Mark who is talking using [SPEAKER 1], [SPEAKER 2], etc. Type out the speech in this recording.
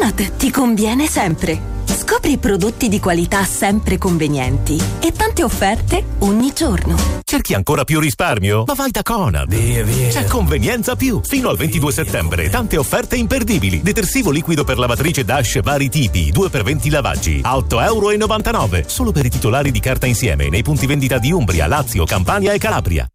[SPEAKER 1] Conad ti conviene sempre. Scopri prodotti di qualità sempre convenienti e tante offerte ogni giorno.
[SPEAKER 2] Cerchi ancora più risparmio? Ma vai da Conad.
[SPEAKER 3] Via.
[SPEAKER 2] C'è Convenienza Più. Fino al 22 settembre, tante offerte imperdibili. Detersivo liquido per lavatrice Dash vari tipi, 2x20 lavaggi, a €8,99. Solo per i titolari di carta insieme nei punti vendita di Umbria, Lazio, Campania e Calabria.